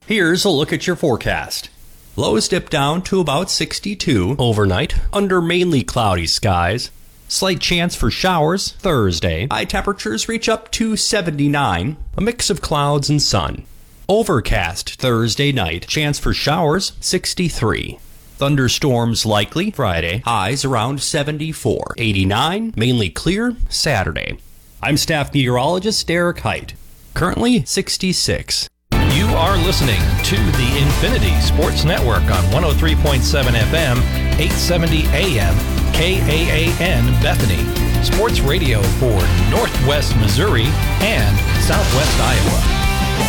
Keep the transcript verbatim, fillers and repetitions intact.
Here's a look at your forecast. Lows dip down to about sixty-two overnight, under mainly cloudy skies. Slight chance for showers Thursday. High temperatures reach up to seventy-nine, a mix of clouds and sun. Overcast Thursday night, chance for showers sixty-three. Thunderstorms likely Friday, highs around seventy-four. eighty-nine, mainly clear Saturday. I'm staff meteorologist Derek Height. Currently sixty-six. You are listening to the Infinity Sports Network on one oh three point seven F M, eight seventy A M, K A A N Bethany. Sports radio for Northwest Missouri and Southwest Iowa.